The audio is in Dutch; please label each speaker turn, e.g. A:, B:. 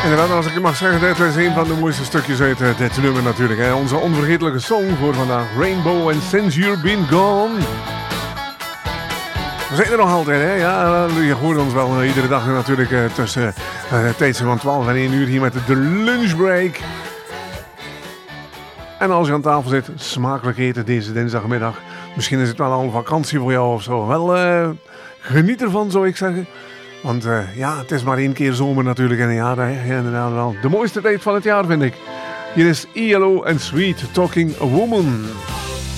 A: Inderdaad, als ik het mag zeggen, dit is een van de mooiste stukjes uit dit nummer natuurlijk. Hè. Onze onvergetelijke song voor vandaag. Rainbow and Since You've Been Gone. We zijn er nog altijd, hè? Ja, je hoort ons wel iedere dag natuurlijk tussen tijdstip van 12 en 1 uur hier met de lunchbreak. En als je aan tafel zit, smakelijk eten deze dinsdagmiddag. Misschien is het wel al vakantie voor jou of zo. Wel, geniet ervan, zou ik zeggen. Want ja, het is maar 1 keer zomer natuurlijk in een jaar. Hè? Inderdaad wel de mooiste tijd van het jaar, vind ik. Hier is ELO en Sweet Talking a Woman.